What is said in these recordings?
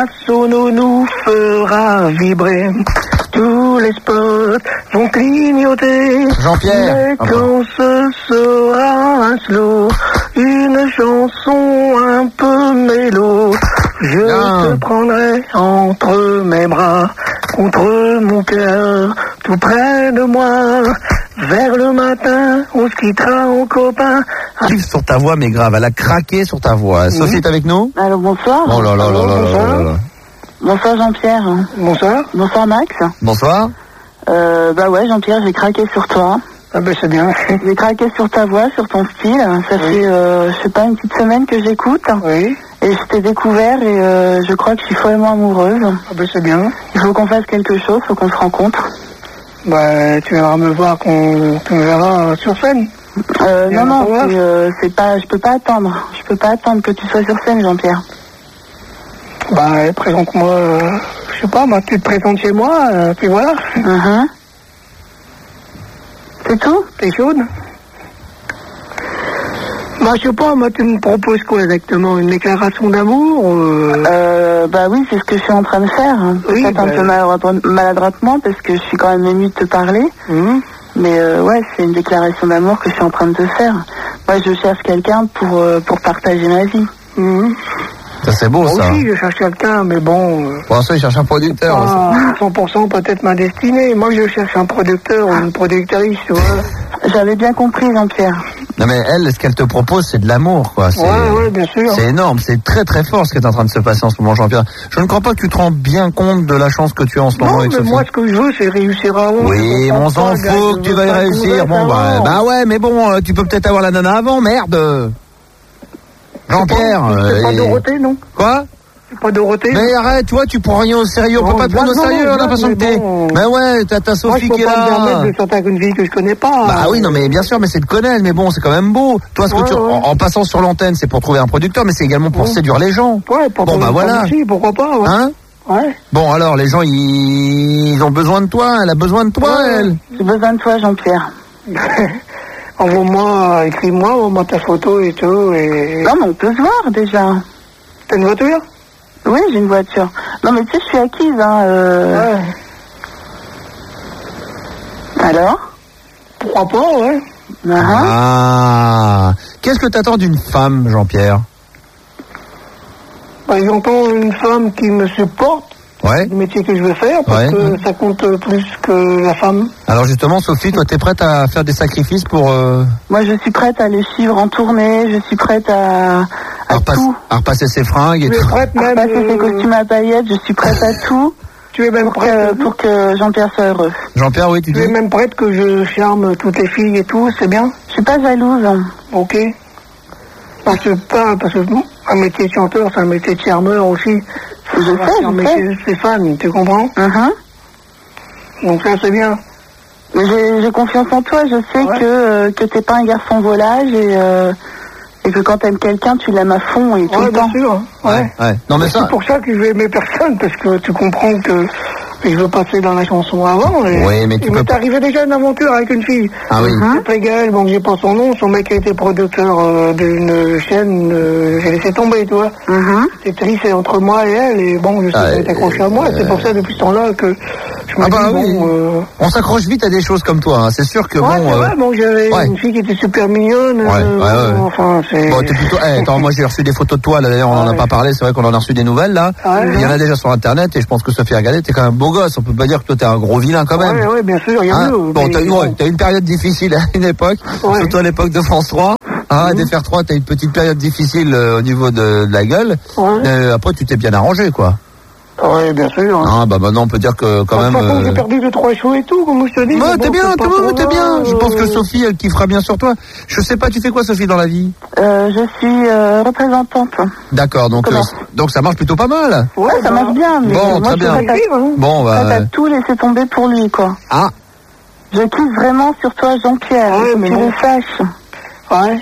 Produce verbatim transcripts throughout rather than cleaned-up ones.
Sono nous fera vibrer. Tous les spots vont clignoter. Jean-Pierre. Mais quand ce sera un slow, une chanson un peu mélo, je Non. te prendrai entre mes bras, contre mon cœur, tout près de moi. Vers le matin, on se quittera en copain. Arrive sur ta voix, mais grave, elle a craqué sur ta voix. Mhm. Sophie est avec nous? Alors bonsoir. Oh là là là là là là là. Bonsoir Jean-Pierre. Bonsoir. Bonsoir Max. Bonsoir. Euh, bah ouais Jean-Pierre, j'ai craqué sur toi. Ah ben c'est bien. J'ai craqué sur ta voix, sur ton style. Ça Oui. fait, euh, je sais pas, une petite semaine que j'écoute. Oui. Et je t'ai découvert et euh, je crois que je suis follement amoureuse. Ah ben c'est bien. Il faut qu'on fasse quelque chose, faut qu'on se rencontre. Bah tu viendras me voir quand tu me verras sur scène. Euh, Et non, on non, va voir. c'est, euh, c'est pas, je peux pas attendre. Je peux pas attendre que tu sois sur scène, Jean-Pierre. Bah présente-moi, euh, je sais pas, moi tu te présentes chez moi, euh, puis voilà. Mhm. C'est tout? T'es chaude? Bah je sais pas, moi tu me proposes quoi exactement? Une déclaration d'amour euh... Euh, bah oui, c'est ce que je suis en train de faire. Oui, Peut-être bah... un peu maladroit- maladroitement parce que je suis quand même émue de te parler. Mmh. Mais euh, ouais, c'est une déclaration d'amour que je suis en train de te faire. Moi, je cherche quelqu'un pour, euh, pour partager ma vie. Mmh. Ça, c'est beau, Moi ça. aussi je cherche quelqu'un, mais bon... Euh... Pour l'instant, il cherche un producteur. Ah, cent pour cent peut-être ma destinée. Moi je cherche un producteur ou une productrice, tu vois. J'avais bien compris, Jean-Pierre. Non, mais elle, ce qu'elle te propose, c'est de l'amour, quoi. C'est, Ouais, ouais, bien sûr. c'est énorme, c'est très très fort ce qui est en train de se passer en ce moment, Jean-Pierre. Je ne crois pas que tu te rends bien compte de la chance que tu as en ce moment Non, avec mais Sophie. moi ce que je veux c'est réussir avant. Oui, Je on comprends s'en pas, gars, fout je que tu veux vas y pas réussir. tout Bon, bah, avant. bah ouais, mais bon, euh, tu peux peut-être avoir la nana avant, merde. Jean-Pierre. C'est pas euh, et- Dorothée, non? Quoi? C'est pas Dorothée? Mais arrête, toi, tu prends rien au sérieux, on Non, peut pas te prendre au non, sérieux, non, on a l'impression que mais t'es... bon. Mais ouais, t'as ta Moi, Sophie je qui peux est pas me là. permettre de sortir avec une fille que je connais pas. Bah oui, non, mais bien sûr, mais c'est de connaître, mais bon, c'est quand même beau. Toi, ce que Ouais, tu, ouais. en, en passant sur l'antenne, c'est pour trouver un producteur, mais c'est également pour Ouais. séduire les gens. Ouais, pour Bon, ton- bah ton voilà. aussi, pourquoi pas, ouais. Hein? Ouais. Bon, alors, les gens, ils, ils ont besoin de toi, elle a besoin de toi, Ouais. elle. J'ai besoin de toi, Jean-Pierre. Envoie-moi, écris-moi, envoie-moi ta photo et tout, et... Non, mais on peut se voir, déjà. T'as une voiture? Oui, j'ai une voiture. Non, mais tu sais, je suis acquise, hein. Euh... Ouais. Alors? Pourquoi pas, ouais. Uh-huh. Ah. Qu'est-ce que t'attends d'une femme, Jean-Pierre? Bah, j'entends une femme qui me supporte, Ouais. le métier que je veux faire, parce Ouais. que ça compte plus que la femme. Alors justement, Sophie, toi, t'es prête à faire des sacrifices pour, euh, Moi, je suis prête à les suivre en tournée, je suis prête à, à, à repasse- tout. à repasser ses fringues et Tu es tout. prête À même... passer euh, ses costumes à paillettes, je suis prête à tout Tu es même pour prête... que, pour que Jean-Pierre soit heureux. Jean-Pierre, oui, tu Tu es dis? même prête que je charme toutes les filles et tout, c'est bien? Je suis pas jalouse. Ok. Parce que pas, parce que bon, un métier de chanteur, c'est un métier de charmeur aussi. Je sais, C'est un je métier sais. de ses fans, tu comprends? Mhm. Donc ça, c'est bien. Mais J'ai j'ai confiance en toi, je sais Ouais. que, euh, que t'es pas un garçon volage et, euh, et que quand t'aimes quelqu'un, tu l'aimes à fond et tout Ouais, le bien temps. sûr. Ouais. Ouais. Non, mais ça, C'est pour ça que je vais aimer personne, parce que tu comprends que je veux passer dans la chanson avant. Et Oui, mais tu il peux m'est pas- arrivé déjà une aventure avec une fille. ah oui. Hein? C'est Gaël, bon, j'ai pas son nom, son mec était producteur euh, d'une chaîne, euh, j'ai laissé tomber, tu vois. Mhm. C'est triste entre moi et elle, et bon, je sais Ah, qu'elle est accrochée à moi, et c'est pour ça, depuis ce temps-là, que je me Ah bah dis, oui. bon... Euh, On s'accroche vite à des choses comme toi, hein. C'est sûr que ouais, bon... c'est euh, vrai, bon, j'avais ouais. une fille qui était super mignonne, Ouais, euh, ouais, ouais. enfin, c'est... Bon, t'es plutôt... Eh, attends, moi j'ai reçu des photos de toi, là, d'ailleurs on en a Ouais. pas parlé, c'est vrai qu'on en a reçu des nouvelles, là. Ouais. Il y en a déjà sur internet, et je pense que Sophie a regardé, t'es quand même beau gosse, on peut pas dire que toi t'es un gros vilain quand même. Ouais, ouais, bien sûr, il y a Hein mieux. Bon, mais t'as eu, ouais, t'as eu une période difficile à une époque, Ouais. surtout à l'époque de France trois. Ah, Mhm. des F R trois, t'as eu une petite période difficile euh, au niveau de, de la gueule. Ouais. Euh, après, tu t'es bien arrangé, quoi. Ouais, bien sûr. Ah, bah maintenant, on peut dire que quand De toute même... façon, euh, j'ai perdu deux, trois choux et tout, comme je te dis. Ouais, mais t'es bon, bien, c'est t'es pas bien, trop t'es bien. grave, Je pense que euh, Sophie, elle kiffera bien sur toi. Je sais pas, tu fais quoi, Sophie, dans la vie? Euh, je suis euh, représentante. D'accord, donc Comment euh, donc ça marche plutôt pas mal. Ouais, Ouais, ça bah, marche bien, mais Bon, moi très je bien. suis prête à, hein. Bon, prête bah... à tout laisser tomber pour lui, quoi. Ah, Je kiffe vraiment sur toi, Jean-Pierre, Ouais, il faut mais que tu bon. le saches. Ouais.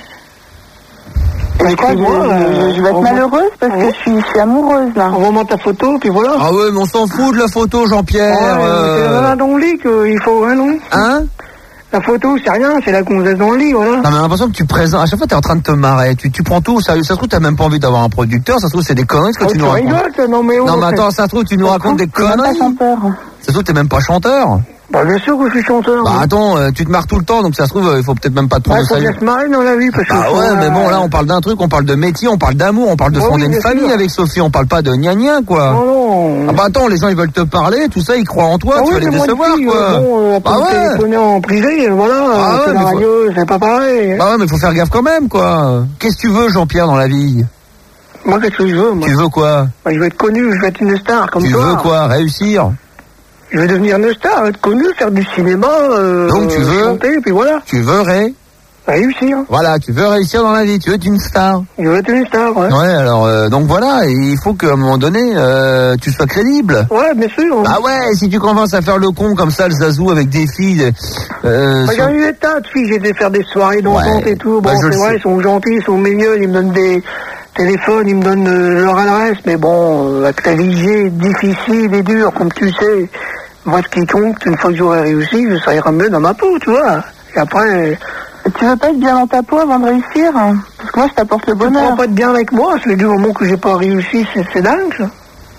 Et je crois que je, Excuse-moi, je- je vais être euh, malheureuse parce que ouais. je suis, je suis amoureuse, là. Envoie-moi ta photo, puis voilà. ah ouais, mais on s'en fout de la photo, Ouais, Jean-Pierre. mais euh, c'est là dans le lit qu'il faut, hein, non? Hein? La photo, c'est rien, c'est la gonzesse dans le lit, voilà. Non, mais j'ai l'impression que tu présentes. À chaque fois, t'es en train de te marrer. Tu, tu prends tout au sérieux. Ça se trouve, t'as même pas envie d'avoir un producteur. Ça se trouve, c'est des conneries ce que Ah, tu tu nous racontes. rigoles, non, mais oh, Non, mais c'est- attends, ça se trouve, tu nous racontes des C'est même pas conneries. chanteur. Ça se trouve, t'es même pas chanteur. Bah, bien sûr que je suis chanteur. Bah, attends, euh, tu te marres tout le temps, donc ça se trouve, il faut peut-être même pas te prendre Ouais, au faut sérieux. bien se marrer dans la vie, parce que. Ah faut, ouais, mais euh, bon, là, on parle d'un truc, on parle de métier, on parle d'amour, on parle de Ouais, fonder oui, une bien famille sûr. avec Sophie, on parle pas de gna gna, quoi. Non, non. Ah bah attends, les gens ils veulent te parler, tout ça, ils croient en toi, Ah tu oui, vas les c'est moi une décevoir, fille, quoi. euh, Bon, euh, Bah pour ouais. téléphoner en privé, euh, voilà, Ah euh, ouais, c'est la mais faut- radio, c'est pas pareil. Bah ouais, mais faut faire gaffe quand même, quoi. Qu'est-ce que tu veux, Jean-Pierre, dans la vie? Moi, qu'est-ce que je veux, moi Tu veux quoi? Moi, je veux être connu, je veux être une star comme Tu toi. veux quoi? Réussir? Je veux devenir une star, être connu, faire du cinéma, euh, Donc, tu veux chanter, puis voilà, Tu veux ré... réussir. Voilà, tu veux réussir dans la vie, tu veux être une star. Je veux être une star, ouais. Ouais, alors, euh, donc voilà, il faut qu'à un moment donné, euh, tu sois crédible. Ouais, bien sûr. Ah ouais, si tu commences à faire le con comme ça, le zazou avec des filles... Euh, Bah, sur- j'ai eu des tas de filles, j'ai été faire des soirées dansantes Ouais. et tout. Bon, Bah, je le c'est vrai, sais. ils sont gentils, ils sont mignons, ils me donnent des téléphones, ils me donnent euh, leur adresse. Mais bon, euh, avec la vie est difficile et dure, comme tu sais. Moi, ce qui compte, une fois que j'aurai réussi, ça ira mieux dans ma peau, tu vois. Et après, Tu veux pas être bien dans ta peau avant de réussir? Parce que moi, je t'apporte le tu prends bonheur. pas de bien avec moi, c'est du moment que j'ai pas réussi, c'est c'est dingue, ça.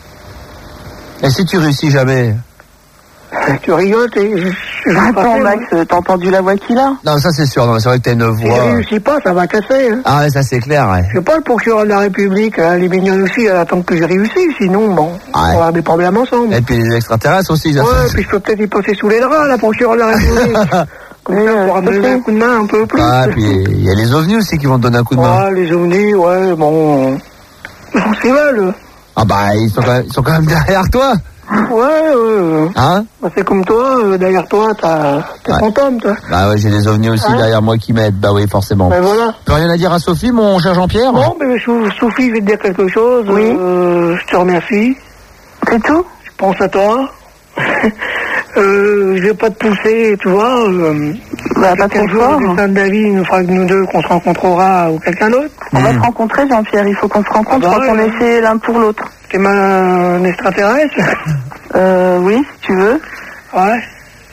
Et si tu réussis jamais? Tu rigoles, t'es... je- je- je vais Attends, passer, Max, euh, t'as entendu la voix qu'il a? Non, ça c'est sûr, non, mais c'est vrai que t'as une Si je voix... réussis pas, ça va casser, hein. Ah ouais, ça c'est clair, ouais. Je sais pas, le procureur de la République, hein, elle est mignonne aussi, elle attend que je réussisse, sinon, bon, on va avoir des problèmes ensemble. Et puis les extraterrestres aussi, ça. Ouais, puis je peux peut-être y passer sous les draps, la procureure de la République. Comme ça, on pourra me donner un coup de main un peu plus. Ah, puis il y a les ovnis aussi qui vont te donner un coup de main. Ouais, les ovnis, ouais, bon... Ils font ce qu'ils veulent. Ah bah, ils sont quand même, ils sont quand même derrière toi. Ouais, euh, Hein? bah, c'est comme toi, euh, derrière toi, t'as t'es Ouais. fantôme, toi. Bah ouais, j'ai des ovnis aussi Hein? derrière moi qui m'aident. Bah oui, forcément. Ben voilà. Plus rien à dire à Sophie, mon cher Jean-Pierre? Bon, ben, Sou- Sophie, je vais te dire quelque chose. Oui. Euh, je te remercie. C'est tout? Je pense à toi. euh, je vais pas te pousser, tu vois. Euh, Bah, pas trop Quel jour, fort. le destin de la vie nous fera que nous deux qu'on se rencontrera ou quelqu'un d'autre. On va Hmm. se rencontrer, Jean-Pierre. Il faut qu'on se rencontre Ah bah quand on ouais. est fait l'un pour l'autre. T'es mal un extraterrestre. Euh, oui, si tu veux. Ouais.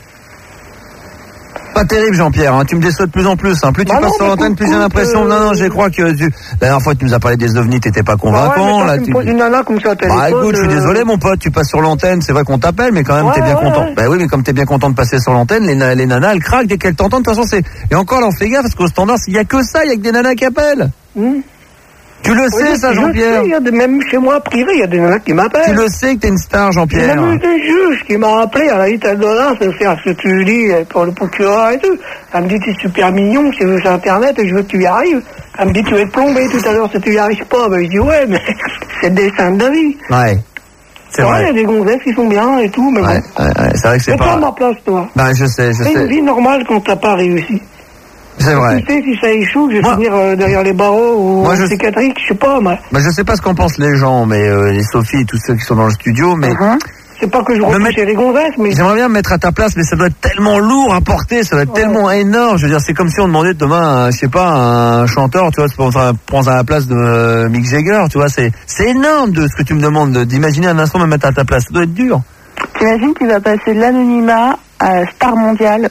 Pas terrible, Jean-Pierre, hein. Tu me déçois de plus en plus, hein. Plus tu Bah passes non, sur mais l'antenne, écoute, plus j'ai l'impression. euh, Non, non, je crois que tu... La dernière fois, tu nous as parlé des ovnis, t'étais pas Bah ouais, convaincant. mais là, quand tu tu... me poses une nana comme ça au téléphone... Bah écoute, je suis euh, désolé mon pote, tu passes sur l'antenne, c'est vrai qu'on t'appelle, mais quand même Ouais, t'es bien ouais, content. ouais. Bah oui, mais comme t'es bien content de passer sur l'antenne, les, na- les nanas elles craquent dès qu'elles t'entendent. De toute façon, c'est... Et encore là, on fait gaffe, parce qu'au standard, il y a que ça, il y a que des nanas qui appellent. hmm. Tu le Oui, sais ça, je Jean-Pierre. sais, il y a des- même chez moi, privé, il y a des nanas qui Tu m'appellent. le sais que t'es une star, Il y a Jean-Pierre. même eu des juges qui m'ont appelé à la Little Dollar, c'est faire ce que tu dis pour le procureur et tout. Elle me dit, t'es super mignon, tu veux sur Internet, et je veux que tu y arrives. Elle me dit, tu vas être plombé tout à l'heure si tu y arrives pas. Ben, je dis, ouais, mais c'est le destin de la vie. Ouais, c'est Ouais, il y vrai. a des gonzesses qui sont bien et tout, mais Ouais, bon. ouais, ouais, c'est vrai que c'est Mets-toi à pas... ma place, toi. Bah je sais, je C'est une sais. vie normale quand t'as pas réussi. C'est vrai. Tu sais, si ça échoue, je vais Moi- finir euh, derrière les barreaux ou Moi, en je- psychiatrique, je sais pas, mais Bah je sais pas ce qu'en pensent les gens, mais euh, les Sophie et tous ceux qui sont dans le studio, mais... Mhm. c'est pas que je Me retouche mettre- les gonzesses, mais J'aimerais bien me mettre à ta place, mais ça doit être tellement lourd à porter, ça doit être Ouais. tellement énorme. Je veux dire, c'est comme si on demandait demain, un, je sais pas, un chanteur, tu vois, pour prendre à la place de euh, Mick Jagger, tu vois, c'est c'est énorme de ce que tu me demandes, de- d'imaginer un instant me mettre à ta place. Ça doit être dur. T'imagines qu'il va passer de l'anonymat à star mondiale.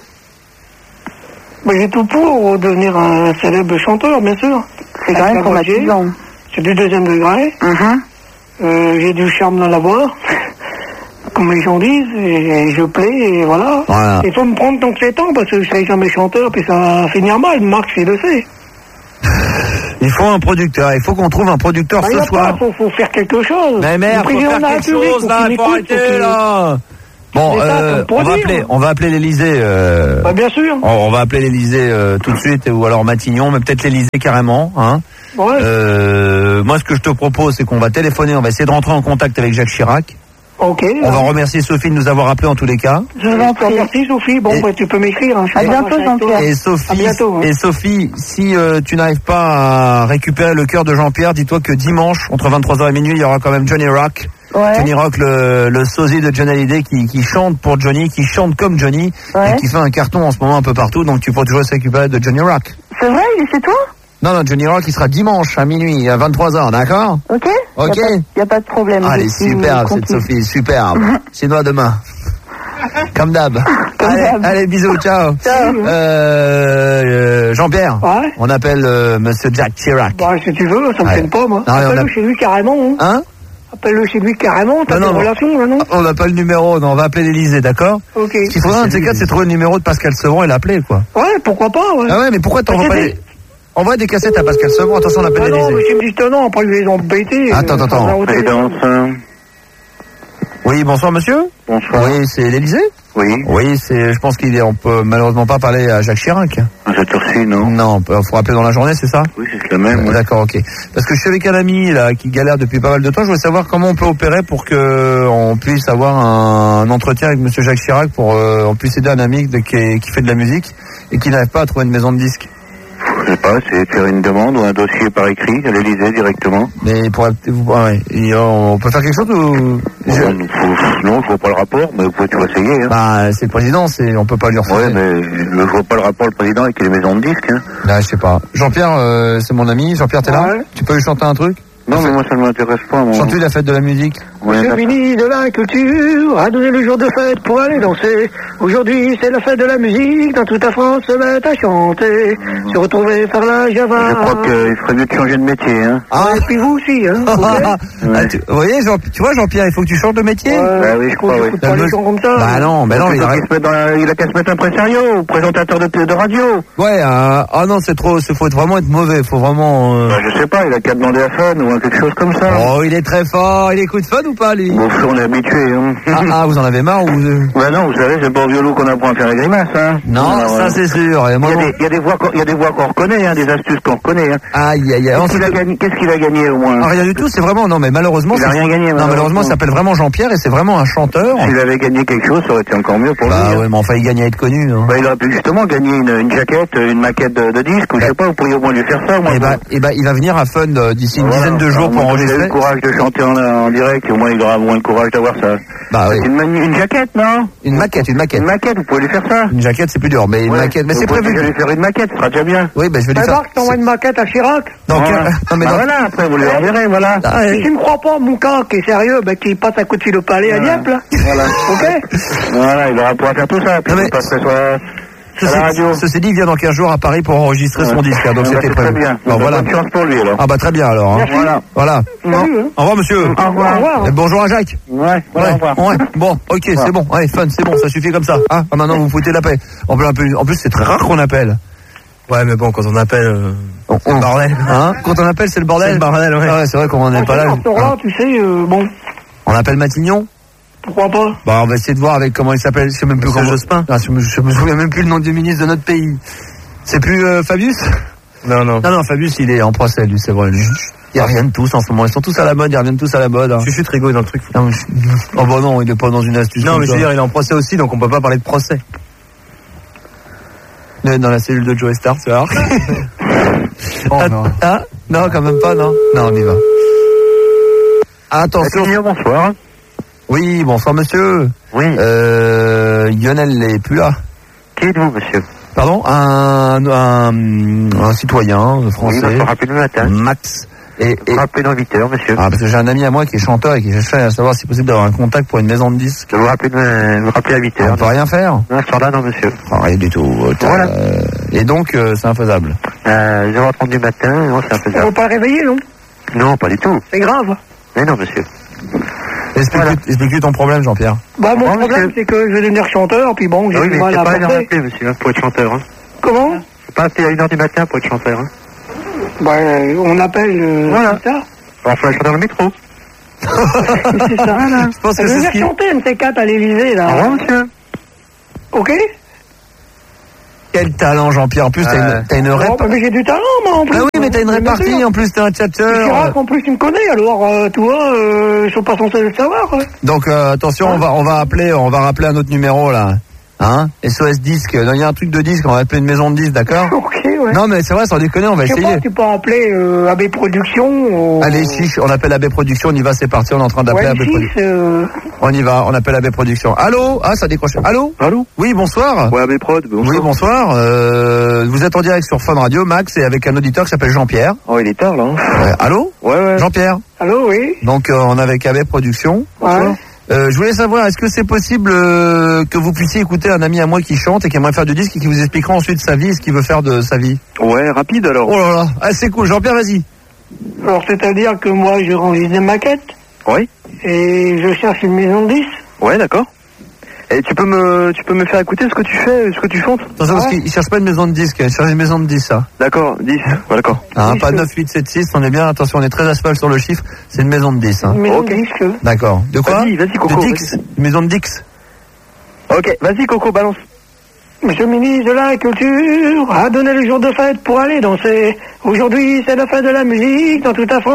bah, j'ai tout pour devenir un célèbre chanteur, bien sûr. C'est quand Avec même la voix que j'ai. traumatisant. C'est du deuxième degré. Mhm. Euh, j'ai du charme dans la voix, comme les gens disent, et, et je plais, et voilà. Voilà. Il faut me prendre tant que c'est temps, parce que je serai jamais chanteur, puis ça va finir mal. Marc, il le sait. Il faut un producteur, il faut qu'on trouve un producteur Bah, il y ce a soir. pas, faut, faut faire quelque chose. Mais merde, Le faut président faire de la quelque République, chose faut là, qu'il faut écoute, arrêter faut qu'il- là. Bon, C'est ça, euh, comme on va produire. appeler, on va appeler l'Élysée. Euh, Bah, bien sûr. on, on va appeler l'Élysée euh, tout de suite, ou alors Matignon, mais peut-être l'Élysée carrément. Hein. Ouais. Euh, moi, ce que je te propose, c'est qu'on va téléphoner, on va essayer de rentrer en contact avec Jacques Chirac. Ok. On va remercier Sophie de nous avoir appelés en tous les cas. Je vous en prie. Merci, Sophie. Bon, Et- bah, tu peux m'écrire. Hein. Je suis À pas bientôt, fâché avec toi. Jean-Pierre. Et Sophie, À bientôt, hein. et Sophie, si euh, tu n'arrives pas à récupérer le cœur de Jean-Pierre, dis-toi que dimanche, entre vingt-trois heures et minuit, il y aura quand même Johnny Rock. Ouais. Johnny Rock, le, le sosie de John Hallyday, qui, qui chante pour Johnny, qui chante comme Johnny, Ouais. et qui fait un carton en ce moment un peu partout, donc tu pourras toujours se récupérer de Johnny Rock. C'est vrai, il est chez toi? Non, non, Johnny Rock, il sera dimanche à minuit, à vingt-trois heures, d'accord? Ok. Ok. Y a pas, y a pas de problème. Ah, elle Je est suis superbe, cette continue. Sophie, superbe. Sinon, à demain. Comme d'hab. Allez, allez, bisous, ciao. Ciao. Euh, euh, Jean-Pierre, Ouais. on appelle euh, Monsieur Jack Chirac. Bah, si tu veux, ça me Ouais. gêne pas, moi. Non, mais on Appelle-le a- chez lui carrément, hein. Hein? Appelle-le chez lui carrément, t'as Non, des non, relations, là, non? On n'a pas le numéro, non, on va appeler l'Élysée, d'accord? Ok. Ce qu'il faudrait, un de ces quatre, c'est trouver le numéro de Pascal Sevran et l'appeler, quoi. Ouais, pourquoi pas, ouais. Ah ouais, mais pourquoi t'envoies pas T'as des... Envoie des cassettes à Pascal Sevran, attention, on appelle Ah non, mais l'Élysée. c'est me dit que non, après je vais les embêter. Attends, euh, attends, sans attends. un au téléphone. Présidence. Oui, bonsoir, monsieur? Bonsoir. Oui, c'est l'Élysée? Oui. Oui, c'est, je pense qu'il est, on peut malheureusement pas parler à Jacques Chirac. Cette heure-ci, non? Non, il faut rappeler dans la journée, c'est ça? Oui, c'est la même. Euh, ouais. D'accord, ok. Parce que je suis avec un ami là qui galère depuis pas mal de temps. Je voulais savoir comment on peut opérer pour que on puisse avoir un, un entretien avec Monsieur Jacques Chirac pour euh, on puisse aider un ami de- qui, est- qui fait de la musique et qui n'arrive pas à trouver une maison de disques. Je sais pas, c'est faire une demande ou un dossier par écrit à l'Élysée directement. Mais pour vous, ah ouais. Et on peut faire quelque chose ou je- Bon, faut- non, je vois pas le rapport, mais vous pouvez toujours essayer. Hein. Bah c'est le président, c'est on peut pas lui refuser. Ouais, mais je vois pas le rapport, le président, avec les maisons de disques. Hein. Là, je sais pas. Jean-Pierre, euh, c'est mon ami. Jean-Pierre, t'es là? Ouais. Tu peux lui chanter un truc? Non, mais moi, ça ne m'intéresse pas. Mon... Chante-lui la fête de la musique. Ouais, Monsieur le d'accord. ministre de la Culture a donné le jour de fête pour aller danser. Aujourd'hui, c'est la fête de la musique. Dans toute la France, se met à chanter. Se retrouver, faire la Java. Je crois qu'il ferait mieux de changer de métier. Hein. Ah, Et puis vous aussi, hein. ok Ah, tu, vous voyez, Jean, tu vois, Jean-Pierre, il faut que tu changes de métier. Ouais, Bah oui, je crois, oui. écoute pas les gens comme ça. Bah non, bah non, il il, a a qu'à se mettre dans la- il a qu'à se mettre impresario, ou présentateur de, de radio. Ouais, euh, ah non, c'est trop, c'est faut être vraiment être mauvais, faut vraiment. Euh... Bah, je sais pas, il a qu'à demander à Fun ou à quelque chose comme ça. Oh, il est très fort, il écoute Fun ou pas lui? Bon, on est habitué. Hein. Ah, ah, vous en avez marre ou vous... Bah non, vous savez, c'est pas au violon qu'on apprend à faire les grimaces. Hein. Non, Alors, ça euh, c'est sûr. Et Il moi, y, a non. des, il y a des voix qu'on il y a des voix qu'on reconnaît, hein, des astuces qu'on reconnaît. Hein. Aïe, aïe, aïe. Qu'est-ce Ensuite, qu'il a gagné, qu'est-ce qu'il a gagné au moins? ah, rien du tout, c'est vraiment, non mais malheureusement, Il a c'est- rien gagné, Non, malheureusement. malheureusement, il s'appelle vraiment Jean-Pierre et c'est vraiment un chanteur. S'il avait gagné quelque chose, ça aurait été encore mieux pour Bah lui. hein. ouais, mais enfin, il gagne à être connu. Hein. Bah, il aurait pu justement gagner une, une jaquette, une maquette de, de disque, ou je sais pas, vous pourriez au moins lui faire ça. Moi, Et bah, et bah, il va venir à Fun euh, d'ici une Voilà. dizaine de jours Alors, pour moi, comme il a eu enregistrer. le courage de chanter en, en direct, et au moins il aura moins le courage d'avoir ça. Bah oui. Une, mani- une jaquette, non? Une maquette, une maquette. Une maquette, vous pouvez lui faire ça? Une jaquette, c'est plus dur, mais une Ouais. maquette, mais Vous c'est pouvez prévu. déjà lui faire une maquette, ce sera déjà bien. Oui, bah je vais lui Bah, faire. Marc, t'envoies une maquette à Chirac. Donc, Voilà. euh, non mais Bah non. voilà, après vous lui enverrez, voilà. Ah, Si ouais. tu me crois pas, mon cas, qui est sérieux, bah, qu'il passe un coup de fil au palais à Voilà. Dieppe, là. Voilà. Ok? Voilà, il aura pouvoir faire tout ça, puis Non, mais- il passerait sur la, sur la radio. Ceci, ceci dit, il vient dans quinze jours à Paris pour enregistrer son Ouais. disque, hein, donc Ah, bah, c'était c'est très prévu. bien. Bon, Bah, voilà. Bonne chance pour lui, alors. Ah bah très bien alors. Hein. Merci. Voilà. Voilà. Salut, hein. Au revoir monsieur. Au revoir. Au revoir. Et bonjour à Jacques. Ouais, voilà, au revoir. ouais. Bon, ok, c'est bon. Allez, Fun, c'est bon, ça suffit comme ça. Hein ah, maintenant vous foutez la paix. En plus, un peu- en plus, c'est très rare qu'on appelle. Ouais, mais bon, quand on appelle, euh, On, c'est le bordel. Hein Quand on appelle, c'est le bordel. C'est le bordel, ouais. Ah ouais, c'est vrai qu'on n'est Ah, pas là. ce là tu sais, euh, bon, On appelle Matignon. pourquoi pas? Bah, on va essayer de voir avec comment il s'appelle. Je sais même plus Monsieur comment. Jospin. Ah, je, me, je me souviens même plus le nom du ministre de notre pays. C'est plus euh, Fabius. Non, non. Non, non, Fabius, il est en procès, lui, c'est vrai. Lui. Ils reviennent tous en ce moment. Ils sont tous à la mode. Ils reviennent tous à la mode. Hein. Chuchut Rigaud est dans le truc. Non, mais je- oh bah non, il est pas dans une astuce. Non, comme mais je ça. veux dire, il est en procès aussi, donc on peut pas parler de procès. Mais dans la cellule de Joe Star, tu vois. Oh, ah, non. ah, non, quand même pas, non. Non, on y va. Attention. Matignon, bonsoir. Oui, bonsoir monsieur. Oui. Euh, Lionel n'est plus là. Qui êtes-vous, monsieur? Pardon, un, un, un citoyen Oui, français, il faut rappeler le matin. Max. Et, et Vous rappelez dans huit heures, monsieur. ah, parce que j'ai un ami à moi qui est chanteur et qui cherchait à savoir si c'est possible d'avoir un contact pour une maison de disques. Je vous rappelle, de vous rappeler à huit On heures. peut rien faire. Non, ce soir-là, non, monsieur. Ah, rien du tout. Voilà. Euh, et donc, euh, c'est infaisable. Euh, zéro heure trente du matin, non, c'est On infaisable. va pas réveiller, non? Non, pas du tout. C'est grave. Mais non, monsieur. Explique-lui Voilà. explique-lui ton problème, Jean-Pierre. Bah, mon Bon, problème, monsieur. c'est que je vais devenir chanteur, puis bon, j'ai Ah oui, du mais mal c'est à pas une heure porter. d'appeler, monsieur, hein, pour être chanteur. Hein. Comment? C'est pas appeler à une heure du matin pour être chanteur. Hein. Bah, euh, on appelle, euh, Voilà. c'est ça. Alors, faut aller chanter dans le métro. C'est ça, là. Je pense que Je c'est vais ce qui... chanter M C quatre à l'Élysée, Au là. revoir, monsieur. Ok? Quel talent, Jean-Pierre. En plus, t'as Euh, une, t'as une Oh, rép... bah, mais j'ai du talent, moi, en plus. Ah oui, mais t'as une Bien répartie. sûr. En plus, t'es un tchatcheur. Chirac, en plus, il me connaît, alors, euh, tu vois, euh, ils sont pas censés le savoir. hein. Donc euh, attention, on va on va appeler on va rappeler un autre numéro là. Hein S O S disque. Non, il y a un truc de disque, on va appeler une maison de disque, d'accord? Ok, ouais. Non mais c'est vrai, sans déconner, on va Je sais essayer. pas, tu peux appeler euh, A B Productions. ou- Allez, chiche, on appelle A B Production, on y va, c'est parti, on est en train d'appeler Ouais, A B six, Production. euh, On y va, on appelle A B Production. Allô? Ah, ça décroche. Allô? Allô? Oui, bonsoir. Ouais, A B Prod, bonsoir. Oui, bonsoir. Euh, vous êtes en direct sur Fun Radio, Max, et avec un auditeur qui s'appelle Jean-Pierre. Oh, il est tard, là. Hein. Euh, allô? Ouais, ouais. Jean-Pierre. allô, oui. Donc euh, on est avec A B Production. Ouais. Euh, je voulais savoir, est-ce que c'est possible euh, que vous puissiez écouter un ami à moi qui chante et qui aimerait faire du disque et qui vous expliquera ensuite sa vie et ce qu'il veut faire de sa vie? Ouais, rapide alors. Oh là là, ah, c'est cool. Jean-Pierre, vas-y. Alors, c'est-à-dire que moi, je range des maquettes Oui. et je cherche une maison de disques. Ouais, d'accord. Et tu peux me, tu peux me faire écouter ce que tu fais, ce que tu chantes? Attention, parce qu'il cherche pas une maison de disque, il cherche une maison de disque, ça. D'accord, dix. Ouais, d'accord. Hein, Disque. pas neuf, huit, sept, six, on est bien, attention, on est très à cheval sur le chiffre, c'est une maison de dix. Hein. Une maison Ok. de disques. D'accord. De quoi? Vas-y, vas-y, Coco, De Dix. vas-y. Une maison de Dix. Ok, vas-y, Coco, balance. Monsieur le ministre de la Culture a donné le jour de fête pour aller danser. Aujourd'hui, c'est la fête de la musique dans toute la France.